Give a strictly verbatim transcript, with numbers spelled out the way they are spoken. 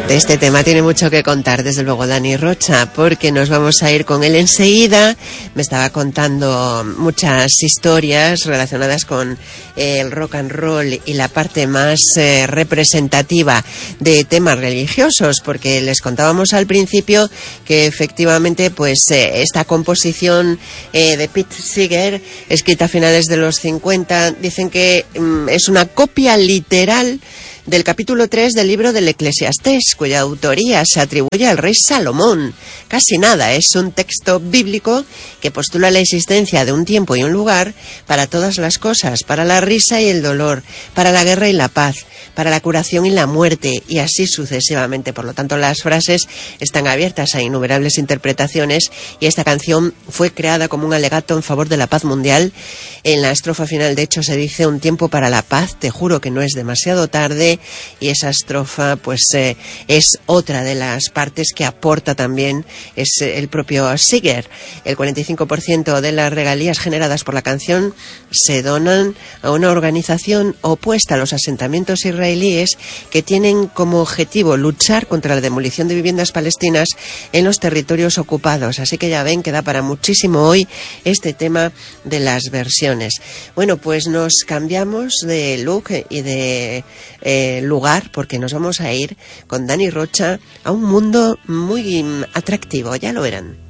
De este tema tiene mucho que contar, desde luego, Dani Rocha, porque nos vamos a ir con él enseguida. Me estaba contando muchas historias relacionadas con el rock and roll y la parte más eh, representativa de temas religiosos, porque les contábamos al principio que efectivamente pues eh, esta composición eh, de Pete Seeger, escrita a finales de los cincuenta, dicen que mm, es una copia literal del capítulo tres del libro del Eclesiastés, cuya autoría se atribuye al rey Salomón. Casi nada, es un texto bíblico que postula la existencia de un tiempo y un lugar para todas las cosas, para la risa y el dolor, para la guerra y la paz, para la curación y la muerte, y así sucesivamente. Por lo tanto, las frases están abiertas a innumerables interpretaciones, y esta canción fue creada como un alegato en favor de la paz mundial. En la estrofa final, de hecho, se dice: un tiempo para la paz, te juro que no es demasiado tarde. Y esa estrofa pues eh, es otra de las partes que aporta también es el propio Seeger. El cuarenta y cinco por ciento de las regalías generadas por la canción se donan a una organización opuesta a los asentamientos israelíes, que tienen como objetivo luchar contra la demolición de viviendas palestinas en los territorios ocupados. Así que ya ven que da para muchísimo hoy este tema de las versiones. Bueno, pues nos cambiamos de look y de eh, lugar, porque nos vamos a ir con Dani Rocha a un mundo muy atractivo, ya lo verán.